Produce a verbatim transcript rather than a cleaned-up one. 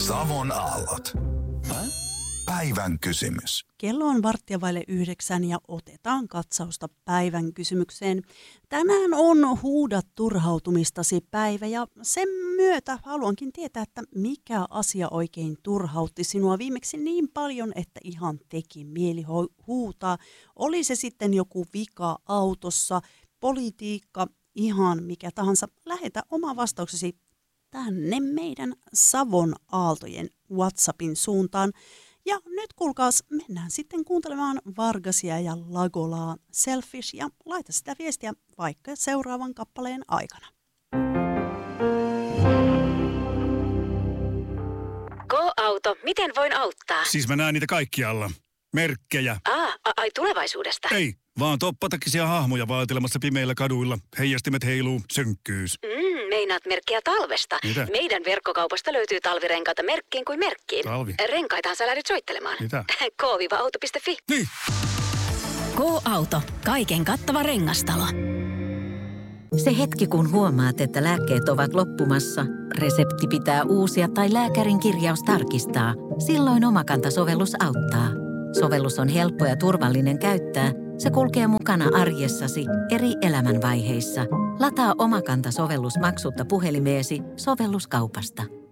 Savon aallot. Päivän kysymys. Kello on varttia vaille yhdeksän ja otetaan katsausta päivän kysymykseen. Tänään on huuda turhautumistasi päivä ja sen myötä haluankin tietää, että mikä asia oikein turhautti sinua viimeksi niin paljon, että ihan teki mieli huutaa. Oli se sitten joku vika autossa, politiikka, ihan mikä tahansa. Lähetä oma vastauksesi tänne meidän Savon Aaltojen WhatsAppin suuntaan. Ja nyt kuulkaas, mennään sitten kuuntelemaan Vargasia ja Lagolaa Selfish ja laita sitä viestiä vaikka seuraavan kappaleen aikana. Go-auto, miten voin auttaa? Siis mä näen niitä kaikkialla. Merkkejä. Ah, a- ai tulevaisuudesta? Ei, vaan toppatakisia hahmoja vaatelemassa pimeillä kaduilla. Heijastimet heiluu, synkkyys. Mm, meinaat merkkiä talvesta. Mitä? Meidän verkkokaupasta löytyy talvirenkaita merkkiin kuin merkkiin. Talvi? Renkaitahan sä lähdet soittelemaan. Mitä? k auto piste fi. Niin. Go-auto. Kaiken kattava rengastalo. Se hetki, kun huomaat, että lääkkeet ovat loppumassa, resepti pitää uusia tai lääkärin kirjaus tarkistaa, silloin Omakanta-sovellus auttaa. Sovellus on helppo ja turvallinen käyttää. Se kulkee mukana arjessasi eri elämänvaiheissa. Lataa Omakanta-sovellus maksutta puhelimeesi sovelluskaupasta.